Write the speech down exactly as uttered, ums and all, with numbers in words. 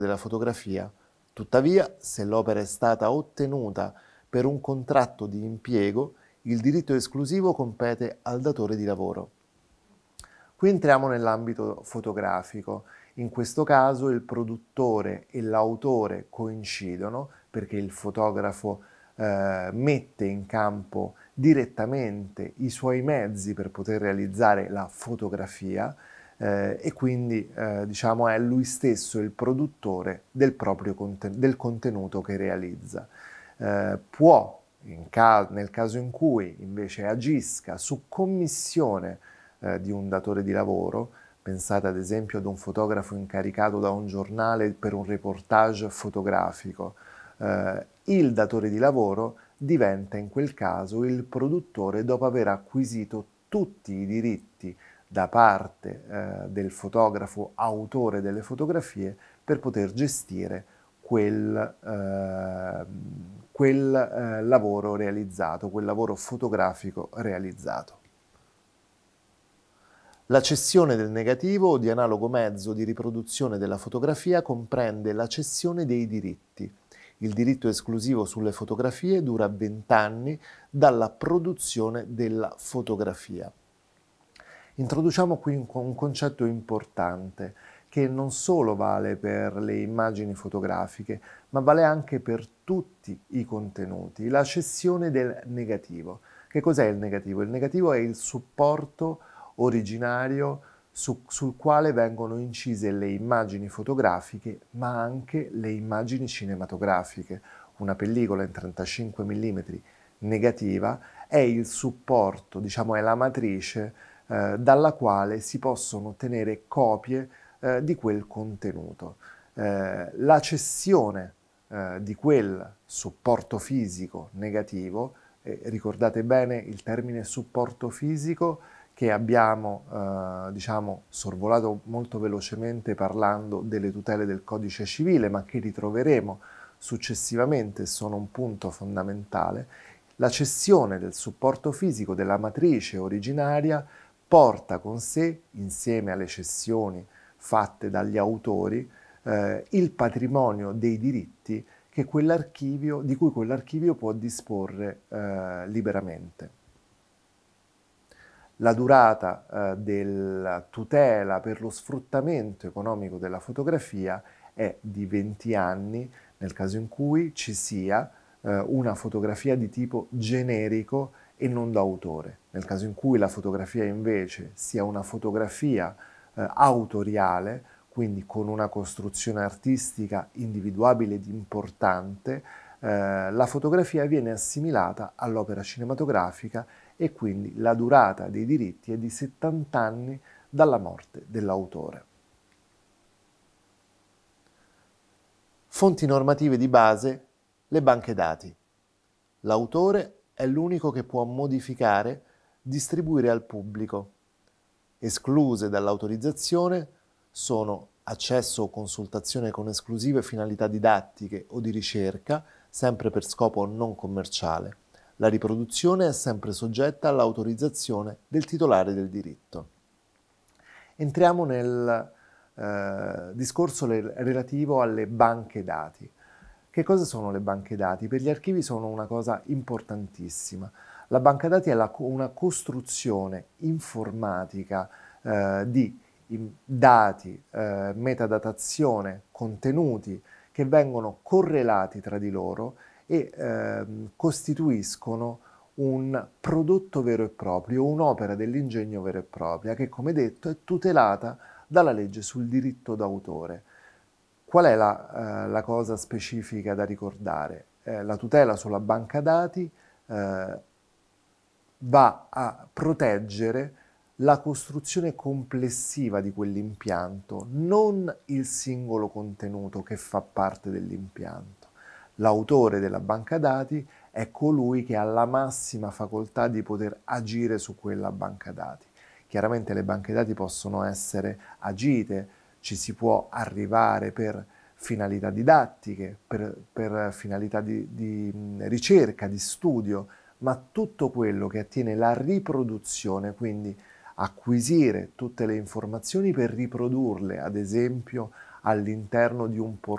della fotografia. Tuttavia, se l'opera è stata ottenuta per un contratto di impiego, il diritto esclusivo compete al datore di lavoro. Qui entriamo nell'ambito fotografico. In questo caso il produttore e l'autore coincidono perché il fotografo eh, mette in campo direttamente i suoi mezzi per poter realizzare la fotografia eh, e quindi eh, diciamo è lui stesso il produttore del proprio conten- del contenuto che realizza. Eh, può, in ca- nel caso in cui invece agisca su commissione eh, di un datore di lavoro, pensate ad esempio ad un fotografo incaricato da un giornale per un reportage fotografico, eh, il datore di lavoro diventa in quel caso il produttore dopo aver acquisito tutti i diritti da parte eh, del fotografo autore delle fotografie per poter gestire quel, eh, quel eh, lavoro realizzato, quel lavoro fotografico realizzato. La cessione del negativo o di analogo mezzo di riproduzione della fotografia comprende la cessione dei diritti. Il diritto esclusivo sulle fotografie dura venti anni dalla produzione della fotografia. Introduciamo qui un, un concetto importante che non solo vale per le immagini fotografiche, ma vale anche per tutti i contenuti, la cessione del negativo. Che cos'è il negativo? Il negativo è il supporto originario su, sul quale vengono incise le immagini fotografiche, ma anche le immagini cinematografiche. Una pellicola in trentacinque millimetri negativa è il supporto, diciamo è la matrice eh, dalla quale si possono ottenere copie eh, di quel contenuto. Eh, la cessione eh, di quel supporto fisico negativo, eh, ricordate bene il termine supporto fisico che abbiamo eh, diciamo, sorvolato molto velocemente parlando delle tutele del codice civile, ma che ritroveremo successivamente, sono un punto fondamentale. La cessione del supporto fisico della matrice originaria porta con sé, insieme alle cessioni fatte dagli autori, eh, il patrimonio dei diritti che quell'archivio, di cui quell'archivio può disporre eh, liberamente. La durata eh, della tutela per lo sfruttamento economico della fotografia è di venti anni nel caso in cui ci sia eh, una fotografia di tipo generico e non d'autore. Nel caso in cui la fotografia invece sia una fotografia eh, autoriale, quindi con una costruzione artistica individuabile ed importante, eh, la fotografia viene assimilata all'opera cinematografica e quindi la durata dei diritti è di settanta anni dalla morte dell'autore. Fonti normative di base, le banche dati. L'autore è l'unico che può modificare, distribuire al pubblico. Escluse dall'autorizzazione sono accesso o consultazione con esclusive finalità didattiche o di ricerca, sempre per scopo non commerciale. La riproduzione è sempre soggetta all'autorizzazione del titolare del diritto. Entriamo nel eh, discorso le- relativo alle banche dati. Che cosa sono le banche dati? Per gli archivi sono una cosa importantissima. La banca dati è la, una costruzione informatica eh, di in, dati, eh, metadatazione, contenuti che vengono correlati tra di loro e ehm, costituiscono un prodotto vero e proprio, un'opera dell'ingegno vero e propria che, come detto, è tutelata dalla legge sul diritto d'autore. Qual è la, eh, la cosa specifica da ricordare? Eh, la tutela sulla banca dati eh, va a proteggere la costruzione complessiva di quell'impianto, non il singolo contenuto che fa parte dell'impianto. L'autore della banca dati è colui che ha la massima facoltà di poter agire su quella banca dati. Chiaramente le banche dati possono essere agite, ci si può arrivare per finalità didattiche, per, per finalità di, di ricerca, di studio, ma tutto quello che attiene la riproduzione, quindi acquisire tutte le informazioni per riprodurle, ad esempio all'interno di un